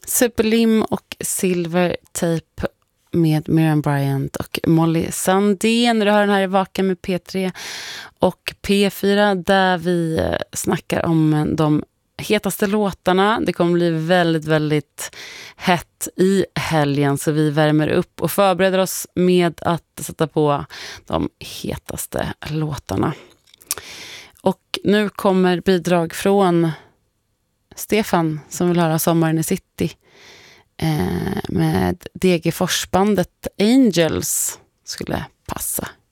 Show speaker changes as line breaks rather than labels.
Superlim och Silvertape med Miriam Bryant och Molly Sandén. Du hör den här i Vaken med P3 och P4 där vi snackar om de hetaste låtarna. Det kommer bli väldigt, väldigt hett i helgen, så vi värmer upp och förbereder oss med att sätta på de hetaste låtarna. Och nu kommer bidrag från Stefan som vill höra Sommaren i City med DG Forsbandet Angels skulle passa